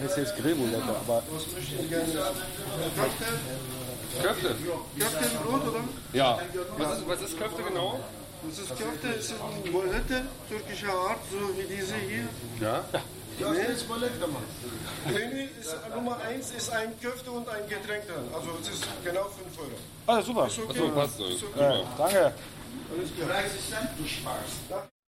ist jetzt Grillboulette, aber... Was möchten Sie gerne? Köfte. Köfte im Brot, oder? Ja. Was ist Köfte genau? Das ist Köfte, ist eine Boulette, türkischer Art, so wie diese hier. Ja. Ja, nee, ist Boulette, Mann. Menü ist Nummer 1 ist ein Köfte und ein Getränk drin. Also es ist genau 5 Euro. Ah, super. Ist okay. So passt so. Ist okay. Danke. Alles klar. 30 Cent, du sparst.